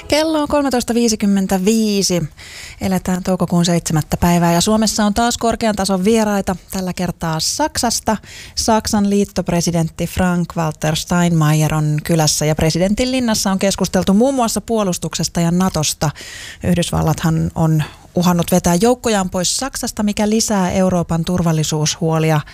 Kello on 13.55. Eletään toukokuun 7. päivää ja Suomessa on taas korkean tason vieraita. Tällä kertaa Saksasta. Saksan liittopresidentti Frank-Walter Steinmeier on kylässä ja presidentin linnassa on keskusteltu muun muassa puolustuksesta ja Natosta. Yhdysvallathan on uhannut vetää joukkojaan pois Saksasta, mikä lisää Euroopan turvallisuushuolia